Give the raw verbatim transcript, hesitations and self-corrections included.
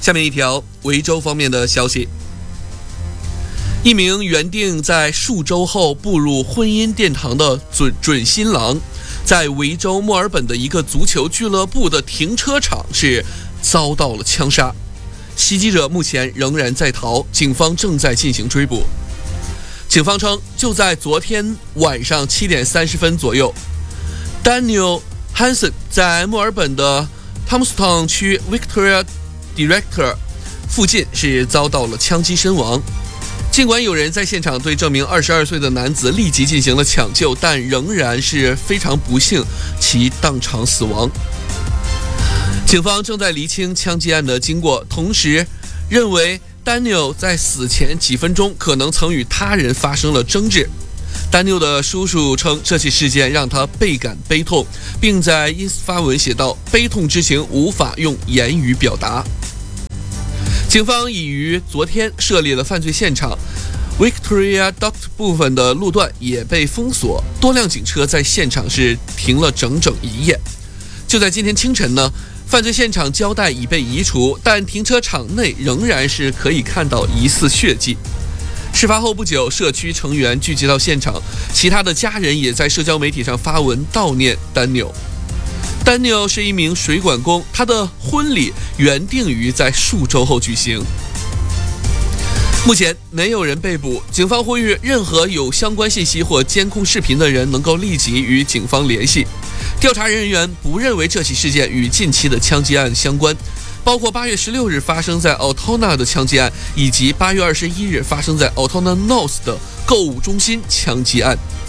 下面一条维州方面的消息，一名原定在数周后步入婚姻殿堂的准准新郎，在维州墨尔本的一个足球俱乐部的停车场是遭到了枪杀，袭击者目前仍然在逃，警方正在进行追捕。警方称，就在昨天晚上七点三十分左右， Daniel Hansen 在墨尔本的 Thomastown 区 Victoria Director 附近是遭到了枪击身亡。尽管有人在现场对这名二十二岁的男子立即进行了抢救，但仍然是非常不幸，其当场死亡。警方正在厘清枪击案的经过，同时认为 Daniel 在死前几分钟可能曾与他人发生了争执。Daniel 的叔叔称，这起事件让他倍感悲痛，并在 ins 发文写道：“悲痛之情无法用言语表达。”警方已于昨天设立了犯罪现场 Victoria Dock 部分的路段也被封锁，多辆警车在现场是停了整整一夜。就在今天清晨呢，犯罪现场胶带已被移除，但停车场内仍然是可以看到疑似血迹。事发后不久，社区成员聚集到现场，其他的家人也在社交媒体上发文悼念丹纽。丹纽是一名水管工，他的婚礼原定于在数周后举行。目前没有人被捕，警方呼吁任何有相关信息或监控视频的人能够立即与警方联系。调查人员不认为这起事件与近期的枪击案相关，包括八月十六日发生在 Altona 的枪击案，以及八月二十一日发生在 Altona North 的购物中心枪击案。